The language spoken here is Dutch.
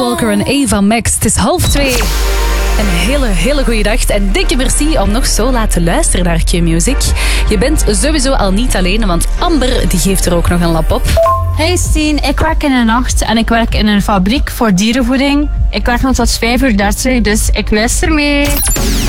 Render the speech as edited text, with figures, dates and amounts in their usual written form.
Walker en Ava Max. Het is 1:30. Een hele goede dag en dikke merci om nog zo laat te luisteren naar Q-Music. Je bent sowieso al niet alleen, want Amber die geeft er ook nog een lap op. Hey Stien, ik werk in de nacht en ik werk in een fabriek voor dierenvoeding. Ik werk nog tot 5:30 uur, dus ik luister mee.